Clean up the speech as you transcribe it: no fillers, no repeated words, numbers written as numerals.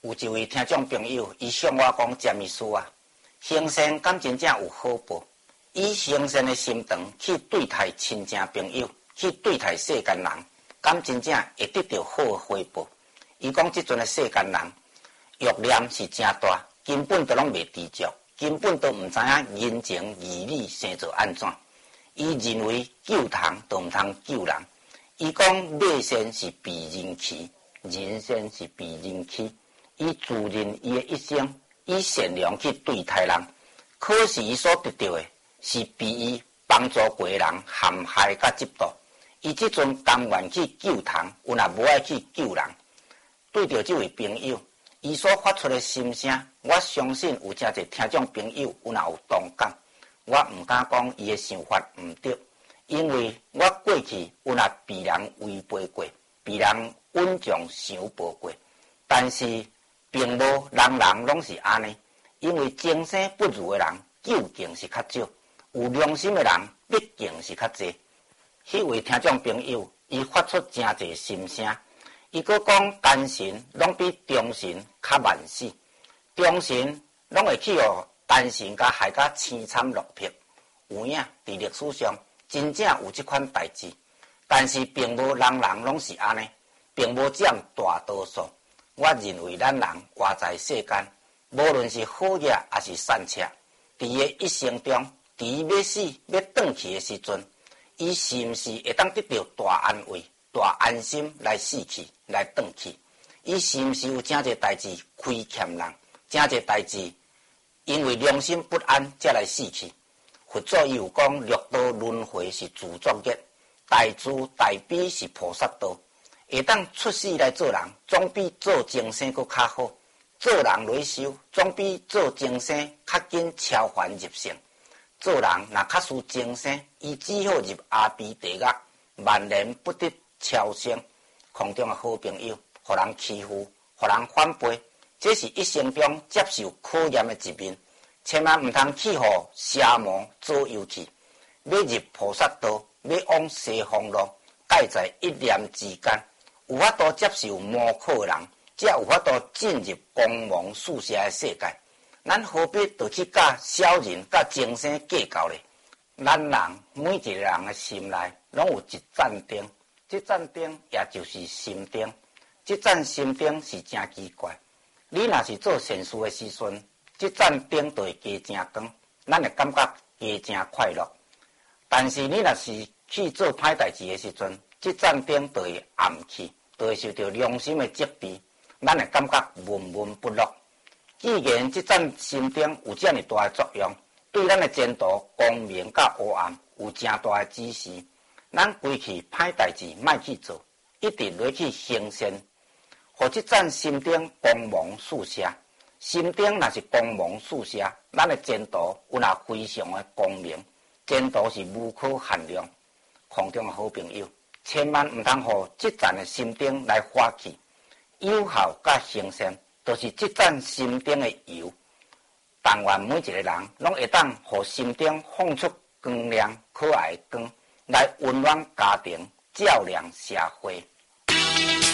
有一位听众朋友，伊向我讲：詹医师啊，行善敢真正有好报？以行善的心肠去对待亲情朋友，去对待世间人，敢真正会得到好的回报？伊讲即阵的世间人欲念是真大，根本都拢袂知足，根本都毋知影人情义理生做安怎。伊认为救人都毋通救人。伊讲马善是避人欺，人善是避人欺。伊自认伊的一生以善良去对待人，可是伊所得到的是被伊帮助过的人陷害甲嫉妒。伊即阵甘愿去救人，有若无爱去救人。对着这位朋友，伊所发出的心声，我相信有真侪听众朋友有若有同感。我毋敢讲伊的想法毋对，因为我过去有若被人违背过，被人恩将相报过，但是并无人人拢是安尼，因为精神不如的人究竟是较少，有良心的人毕竟是较侪。迄位听众朋友，伊发出真侪心声，伊佫讲奸臣拢比忠臣较慢死，忠臣拢会去互奸臣甲害甲凄惨落魄。有影伫历史上真正有即款代志，但是并无人人拢是安尼，并无占大多数。我认为咱人活在世间，无论是好业还是善车，伫伊一生中，伫伊要死要转去的时阵，伊是毋是会当得到大安慰、大安心来死去、来转去？伊是毋是有真侪代志亏欠人，真侪代志因为良心不安才来死去？佛祖伊有讲，六道轮回是自作业，大慈大悲是菩萨道。会当出世来做人，总比做精生佫较好。做人来修，总比做精生较紧超凡入圣。做人若较输精生，伊只好入阿鼻地狱，万年不得超生。空中的好朋友，互人欺负，互人反背，这是一生中接受考验的一面。千万毋通去互邪魔左右去。要入菩萨道，要往西方路，盖在一念之间。有法度接受魔考的人，才有法度进入光芒四射的世界。咱何必就去甲小人、甲精神计较咧？咱人每一个人的心内，拢有一盏灯，这盏灯也就是心灯。这盏心灯是真奇怪。你若是做善事的时阵，这盏灯就会加真光，咱会感觉加真快乐。但是你若是去做歹代志的时阵，这盏灯就会暗去，就会受到良心的责备，咱会感觉闷闷不乐。既然这盏心灯有这么大的作用，对咱的前途光明甲黑暗有真大的指示，咱规去歹代志莫去做，一定要去行善，互这盏心灯光芒四射。心灯若是光芒四射，咱的前途有若非常的光明，前途是无可限量。空中的好朋友，千万毋通互这盏的心灯来花去。有效甲行善，就是这盏心灯的油。但愿每一个人拢会当互心灯放出光亮可爱的光，来温暖家庭，照亮社会。